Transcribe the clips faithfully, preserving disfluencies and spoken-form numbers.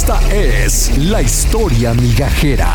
Esta es la historia migajera.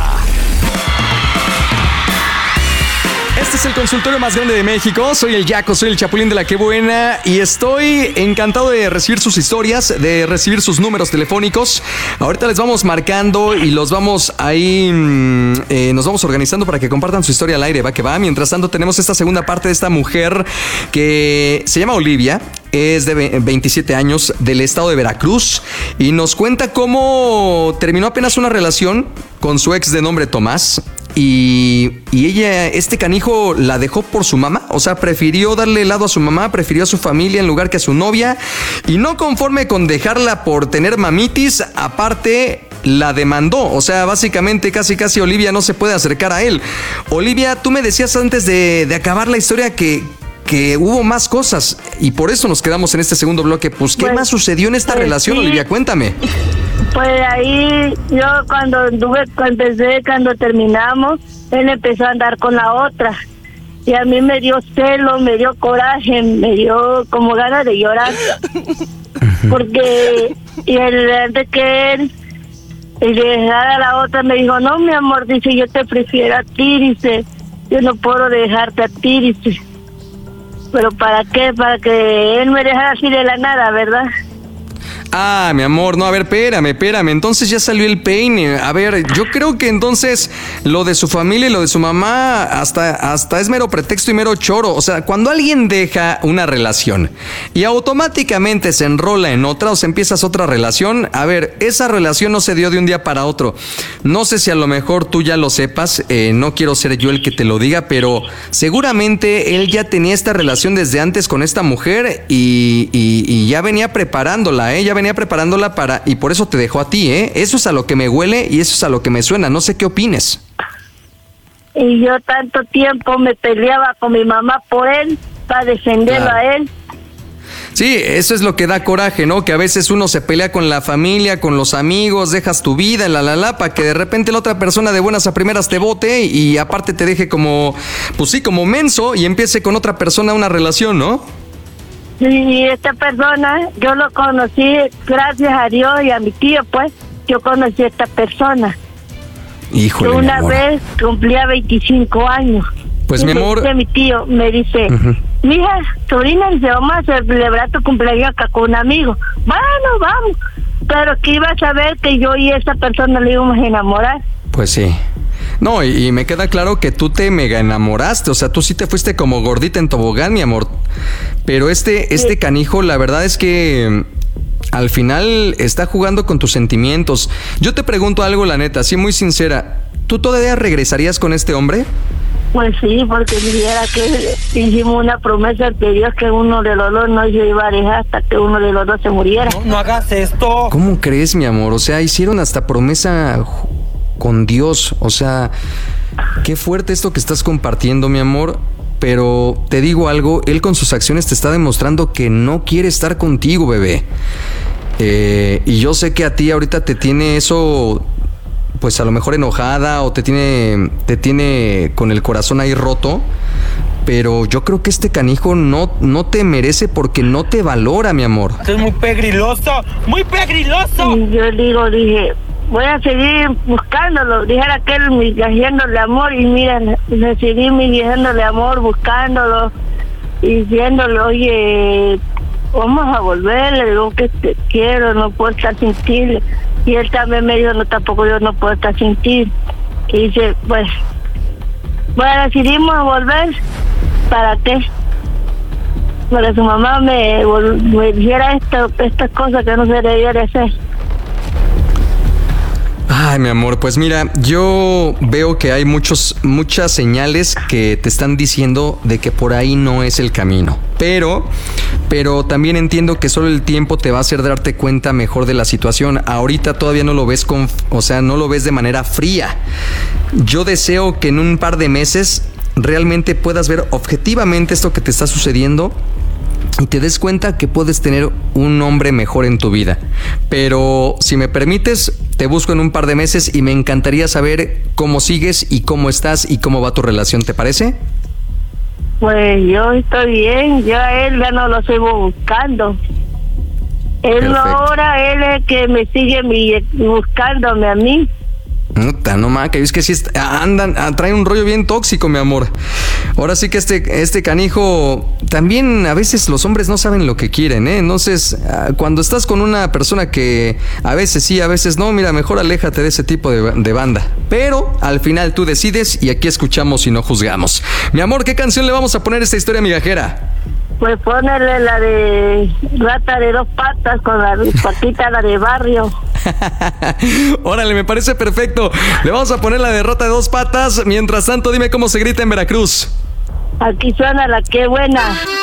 Este es el consultorio más grande de México. Soy el Yaco, soy el Chapulín de la Qué Buena y estoy encantado de recibir sus historias, de recibir sus números telefónicos. Ahorita les vamos marcando y los vamos ahí, eh, nos vamos organizando para que compartan su historia al aire, va que va. Mientras tanto tenemos esta segunda parte de esta mujer que se llama Olivia. Es de veintisiete años, del estado de Veracruz, y nos cuenta cómo terminó apenas una relación con su ex de nombre Tomás. Y, y ella, este canijo, la dejó por su mamá. O sea, prefirió darle helado a su mamá, prefirió a su familia en lugar que a su novia. Y no conforme con dejarla por tener mamitis, aparte la demandó. O sea, básicamente casi casi Olivia no se puede acercar a él. Olivia, tú me decías antes de, de acabar la historia que... que hubo más cosas y por eso nos quedamos en este segundo bloque. Pues, ¿qué pues, más sucedió en esta pues relación, sí, Olivia? Cuéntame. Pues ahí yo cuando anduve, cuando empecé, cuando terminamos, él empezó a andar con la otra y a mí me dio celo, me dio coraje, me dio como ganas de llorar porque y el de que él y dejara a la otra me dijo, no mi amor, dice, yo te prefiero a ti, dice, yo no puedo dejarte a ti, dice. ¿Pero para qué? Para que él me dejara así de la nada, ¿verdad? Ah, mi amor, no, a ver, espérame, espérame, entonces ya salió el peine. A ver, yo creo que entonces lo de su familia y lo de su mamá hasta, hasta es mero pretexto y mero choro. O sea, cuando alguien deja una relación y automáticamente se enrola en otra o se empiezas otra relación, a ver, esa relación no se dio de un día para otro. No sé si a lo mejor tú ya lo sepas, eh, no quiero ser yo el que te lo diga, pero seguramente él ya tenía esta relación desde antes con esta mujer y, y, y ya venía preparándola, ¿eh? Ya venía preparándola para, y por eso te dejó a ti, ¿eh? Eso es a lo que me huele y eso es a lo que me suena. No sé qué opines. Y yo tanto tiempo me peleaba con mi mamá por él, para defenderlo claro. a él. Sí, eso es lo que da coraje, ¿no? Que a veces uno se pelea con la familia, con los amigos, dejas tu vida, la la la, para que de repente la otra persona de buenas a primeras te bote y, y aparte te deje como, pues sí, como menso y empiece con otra persona una relación, ¿no? Y esta persona, yo lo conocí gracias a Dios y a mi tío, pues, yo conocí a esta persona. Híjole, yo una vez cumplía veinticinco años. Pues, mi amor... Dice mi tío, me dice, uh-huh. mija, sobrina, dice, vamos a celebrar tu cumpleaños acá con un amigo. Bueno, vamos. Pero que iba a saber que yo y esa persona le íbamos a enamorar. Pues sí. No, y, y me queda claro que tú te mega enamoraste, o sea, tú sí te fuiste como gordita en tobogán, mi amor. Pero este, este canijo, la verdad es que al final está jugando con tus sentimientos. Yo te pregunto algo, la neta, así muy sincera, ¿tú todavía regresarías con este hombre? Pues sí, porque dijera que hicimos una promesa ante Dios que uno de los dos no se iba a dejar hasta que uno de los dos se muriera. No, no hagas esto. ¿Cómo crees, mi amor? O sea, hicieron hasta promesa con Dios. O sea, qué fuerte esto que estás compartiendo, mi amor. Pero te digo algo, él con sus acciones te está demostrando que no quiere estar contigo, bebé. Eh, y yo sé que a ti ahorita te tiene eso, pues a lo mejor enojada o te tiene, te tiene con el corazón ahí roto. Pero yo creo que este canijo no, no te merece porque no te valora, mi amor. Es muy pegriloso, muy pegriloso. Y yo digo, dije... voy a seguir buscándolo, dijera aquel migajiéndole amor y mira, seguí migajiéndole amor, buscándolo y diciéndole, oye, vamos a volver, le digo que te quiero, no puedo estar sin ti. Y él también me dijo, no, tampoco yo no puedo estar sin ti. Y dice, pues, bueno, decidimos volver, ¿para qué? Para que su mamá me, me dijera esto, estas cosas que no se debía de hacer. Ay, mi amor, pues mira, yo veo que hay muchos, muchas señales que te están diciendo de que por ahí no es el camino. Pero, pero también entiendo que solo el tiempo te va a hacer darte cuenta mejor de la situación. Ahorita todavía no lo ves con, o sea, no lo ves de manera fría. Yo deseo que en un par de meses realmente puedas ver objetivamente esto que te está sucediendo y te des cuenta que puedes tener un hombre mejor en tu vida. Pero si me permites, te busco en un par de meses y me encantaría saber cómo sigues y cómo estás y cómo va tu relación, ¿te parece? Pues yo estoy bien, yo a él ya no lo sigo buscando. Él no ahora, él es que me sigue mi, buscándome a mí. Puta, no mames, es que sí est- andan, traen un rollo bien tóxico, mi amor. Ahora sí que este, este canijo, también a veces los hombres no saben lo que quieren, ¿eh? Entonces, cuando estás con una persona que a veces sí, a veces no, mira, mejor aléjate de ese tipo de, de banda. Pero al final tú decides y aquí escuchamos y no juzgamos. Mi amor, ¿qué canción le vamos a poner a esta historia migajera? Pues ponerle la de rata de dos patas con la patita, la de barrio. Órale, me parece perfecto. Le vamos a poner la derrota de dos patas. Mientras tanto, dime cómo se grita en Veracruz. Aquí suena la que buena.